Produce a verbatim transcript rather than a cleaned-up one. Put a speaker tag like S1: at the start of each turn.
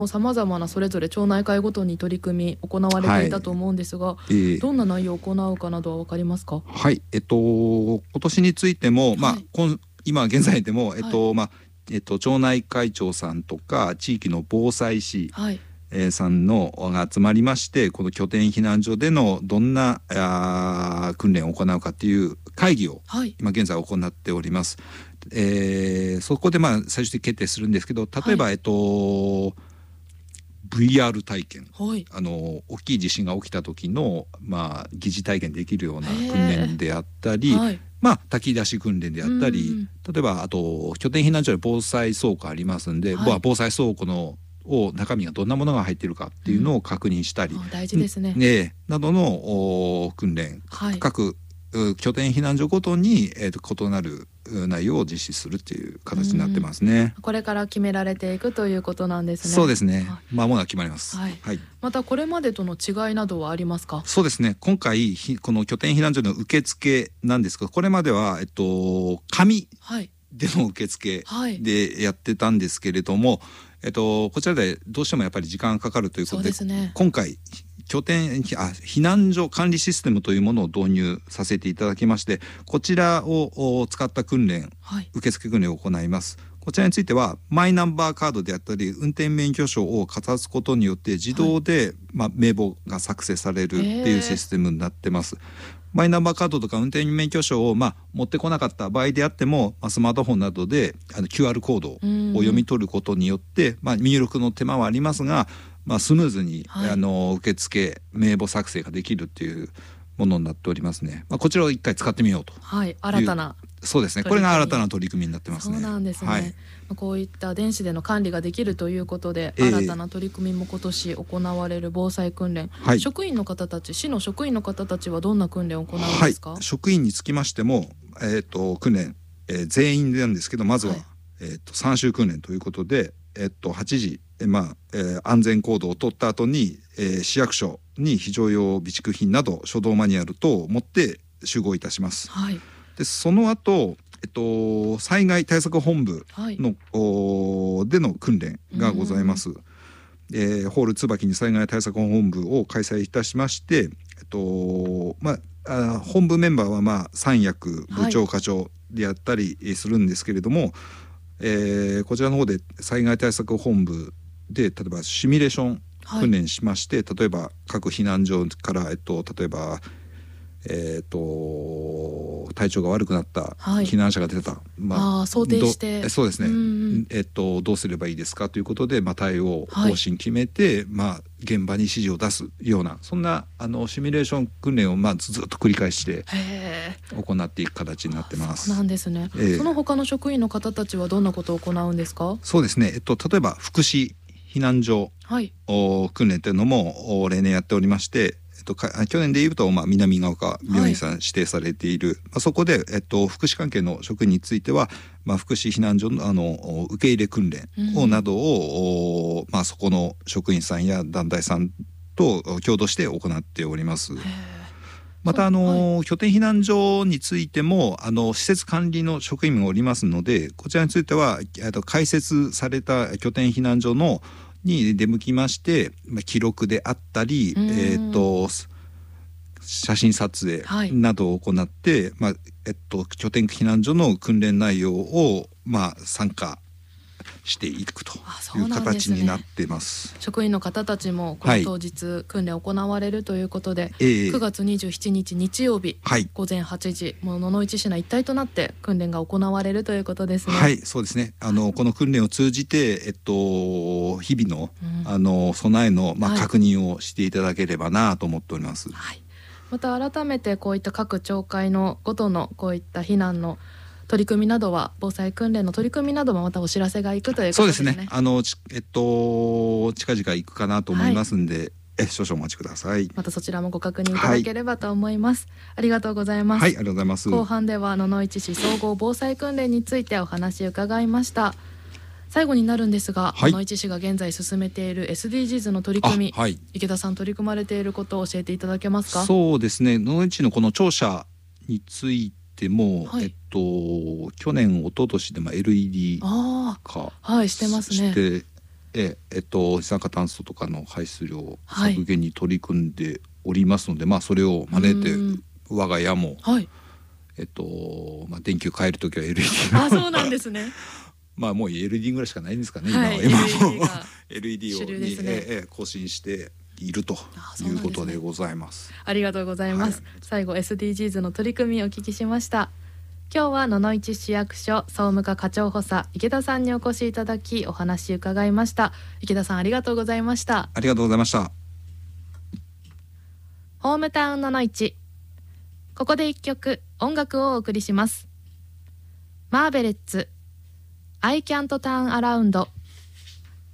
S1: さまざまなそれぞれ町内会ごとに取り組み行われていたと思うんですが、はいえー、どんな内容を行うかなどは分かりますか？
S2: はい、えっと、今年についても、はいまあ、今, 今現在でも、えっとはいまあえっと、町内会長さんとか地域の防災士、はいえー、さんのが集まりまして、この拠点避難所でのどんなあ訓練を行うかっていう会議を今現在行っております。はいえー、そこでまあ最終的に決定するんですけど、例えば、はいえっとブイアール 体験、はい、あの大きい地震が起きた時の、まあ、疑似体験できるような訓練であったり、はいまあ、炊き出し訓練であったり、例えばあと拠点避難所で防災倉庫ありますんで、はい、防災倉庫のを中身がどんなものが入っているかっていうのを確認したり、うん、
S1: 大事ですね、
S2: ねなどの訓練、はい、各拠点避難所ごとに、えー、と異なる内容を実施するっていう形になってますね。
S1: これから決められていくということなんですね。
S2: そうですね、はい、間もなく決まります、はいはい、
S1: またこれまでとの違いなどはありますか？
S2: そうですね、今回この拠点避難所の受付なんですけど、これまでは、えっと、紙での受付でやってたんですけれども、はいえっと、こちらでどうしてもやっぱり時間がかかるということ で, です、ね、今回拠点あ避難所管理システムというものを導入させていただきまして、こちらを使った訓練、はい、受付訓練を行います。こちらについてはマイナンバーカードであったり運転免許証をかざすことによって自動で、はいまあ、名簿が作成されるっていうシステムになってます。マイナンバーカードとか運転免許証を、まあ、持ってこなかった場合であっても、まあ、スマートフォンなどであの キューアール コードを読み取ることによって、まあ、入力の手間はありますが、まあ、スムーズに、はい、あの受付名簿作成ができるっていうものになっておりますね。まあ、こちらを一回使ってみようという、
S1: はい、新たな
S2: そうですね、これが新たな取り組みになってますね。
S1: そうなんですね、はい、こういった電子での管理ができるということで、
S2: えー、
S1: 新たな取り組みも今年行われる防災訓練、はい、職員の方たち市の職員の方たちはどんな訓練を行うんですか？
S2: はい、職員につきましても、えー、と訓練、えー、全員なんですけど、まずは、はいえー、とさん週訓練ということで、えー、とはちじ、えーまあえー、安全行動を取った後に、えー、市役所に非常用備蓄品など書道マニュアル等を持って集合いたします。はい、でその後えっと、災害対策本部の、はい、での訓練がございます。えー、ホール椿に災害対策本部を開催いたしまして、えっとまあ、本部メンバーは、まあ、三役部長課長であったりするんですけれども、はいえー、こちらの方で災害対策本部で例えばシミュレーション訓練しまして、はい、例えば各避難所から、えっと、例えばえー、と体調が悪くなった避難者が出た、はい
S1: まあ、あ想定して
S2: そうですね、うんえー、とどうすればいいですかということで、まあ、対応方針決めて、はいまあ、現場に指示を出すようなそんなあのシミュレーション訓練を、まあ、ずっと繰り返して行っていく形になってます。
S1: そうなんですね、えー、その他の職員の方たちはどんなことを行うんですか？
S2: そうですね、えっと、例えば福祉避難所、はい、訓練というのも例年やっておりまして、えっと、去年でいうと、まあ、南ヶ丘病院さん指定されている、はいまあ、そこで、えっと、福祉関係の職員については、まあ、福祉避難所の、あの受け入れ訓練を、うん、などを、まあ、そこの職員さんや団体さんと共同して行っております。またあの、はい、拠点避難所についてもあの施設管理の職員もおりますので、こちらについてはと開設された拠点避難所のに出向きまして、記録であったり、えー、と写真撮影などを行って、はいまあえっと、拠点避難所の訓練内容を、まあ、参加していくという形になっています。
S1: 職員の方たちもこの当日、はい、訓練行われるということで、えー、くがつにじゅうしちにち日曜日、はい、ごぜんはちじもう野々市市内一体となって訓練が行われるということですね。
S2: はいそうですね、あのこの訓練を通じて、えっと、日々の、うん、あの備えの、まあ、確認をしていただければなと思っております。
S1: はい、また改めてこういった各町会のごとのこういった避難の取り組みなどは防災訓練の取り組みなどもまたお知らせがいくということですね。
S2: そうですね、あのえっと近々行くかなと思いますんで、はい、え少々お待ちください。
S1: またそちらもご確認いただければと思います、はい、ありがとうございます。
S2: はい、ありがとうございます。
S1: 後半では野々市市総合防災訓練についてお話伺いました。最後になるんですが、はい、野々市市が現在進めている エスディージーズ の取り組み、はい、池田さん取り組まれていることを教えていただけますか？
S2: そうですね、野々市市のこの庁舎についても、はい、えっと去年一昨年でも エルイーディー 化、
S1: はい、してますね。
S2: してええっと、二酸化炭素とかの排出量削減に取り組んでおりますので、はい、まあそれを真似て我が家も、はい、えっとまあ、電球変えるときは エルイーディー
S1: あ、そうなんですね
S2: まあもう エルイーディー ぐらいしかないんですかね、
S1: はい、
S2: 今は
S1: 今も
S2: エルイーディー をに、ねええ、更新しているということでございます。
S1: あ、ありがとうございます、はい、最後 エスディージーズ の取り組みをお聞きしました。今日は野々市市役所総務課課長補佐池田さんにお越しいただきお話伺いました。池田さん、ありがとうございました。
S2: ありがとうございました。
S1: ホームタウン野々市、ここで一曲音楽をお送りします。マーベレッツ I Can't Turn Around